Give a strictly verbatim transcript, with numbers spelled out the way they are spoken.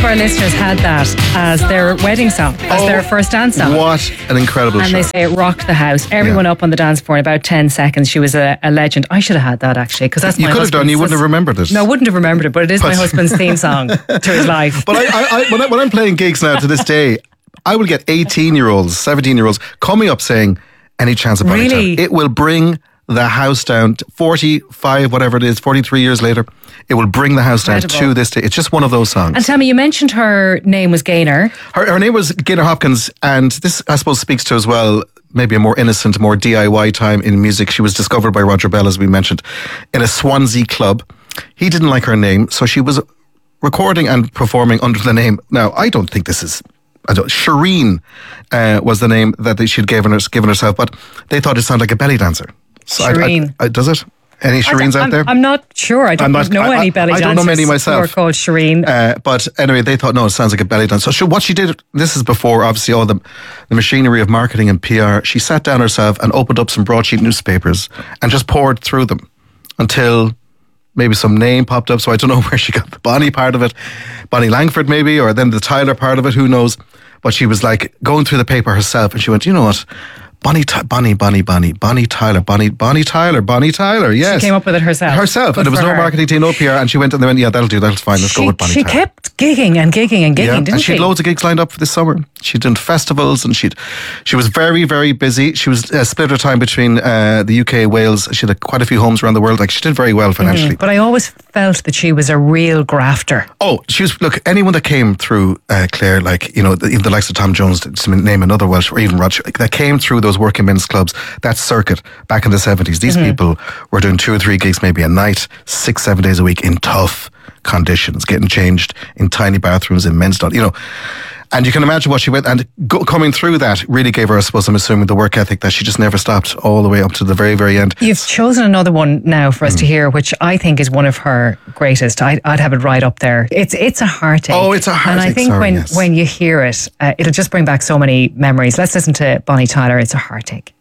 our listeners had that as their wedding song, as Oh, their first dance song. What an incredible And show. they say it rocked the house. Everyone Yeah. up on the dance floor in about ten seconds. She was a, a legend. I should have had that actually, because that's You my could have done, husband's- you wouldn't have remembered it. No, I wouldn't have remembered it, but it is my But- husband's theme song to his life. But I, I, I, when, I, when I'm playing gigs now to this day, I will get eighteen-year-olds, seventeen-year-olds coming up saying, any chance of Bonnie Really? Tyler? It will bring the house down to forty-five, whatever it is, forty-three years later. It will bring the house down Incredible. to this day. It's just one of those songs. And tell me, you mentioned her name was Gaynor. Her, her name was Gaynor Hopkins, and this, I suppose, speaks to as well maybe a more innocent, more D I Y time in music. She was discovered by Roger Bell, as we mentioned, in a Swansea club. He didn't like her name, so she was recording and performing under the name. Now, I don't think this is... I don't, Shireen uh, was the name that they, she'd given, her, given herself, but they thought it sounded like a belly dancer. So I- I- Shireen. I- does it? Any Shireens I'm, out there? I'm not sure. I don't I'm not- know I- any I- belly I dancers don't know many myself. who are called Shireen. Uh, but anyway, they thought, no, it sounds like a belly dance. So she, what she did, this is before obviously all the, the machinery of marketing and P R. She sat down herself and opened up some broadsheet newspapers and just poured through them until maybe some name popped up. So I don't know where she got the Bonnie part of it. Bonnie Langford maybe, or then the Tyler part of it, who knows. But she was like going through the paper herself and she went, you know what? Bonnie, Ty- Bonnie, Bonnie, Bonnie, Bonnie Tyler, Bonnie, Bonnie Tyler, Bonnie Tyler, yes. She came up with it herself. Herself. Good And there was for no her. marketing team, no P R. And she went and they went, yeah, that'll do, that'll fine, let's she, go with Bonnie she Tyler. kept gigging and gigging and gigging, Yeah, didn't and she she? had loads of gigs lined up for this summer. She did festivals and she'd, she was very, very busy. She was uh, split her time between uh, the U K, Wales. She had quite a few homes around the world. Like, she did very well financially. Mm, but I always felt that she was a real grafter. Oh, she was, look, anyone that came through uh, Claire, like, you know, the, even the likes of Tom Jones, to name another Welsh, or even Roger, like, that came through those working men's clubs, that circuit back in the seventies. These Mm-hmm. people were doing two or three gigs maybe a night, six, seven days a week in tough conditions, getting changed in tiny bathrooms in men's, you know. And you can imagine what she went, and go, coming through that really gave her, I suppose, I'm assuming, the work ethic that she just never stopped all the way up to the very, very end. You've chosen another one now for us Mm. to hear, which I think is one of her greatest. I, I'd have it right up there. It's it's a heartache. Oh, it's a And I heartache, think sorry, when, yes. when you hear it, uh, it'll just bring back so many memories. Let's listen to Bonnie Tyler. It's a heartache.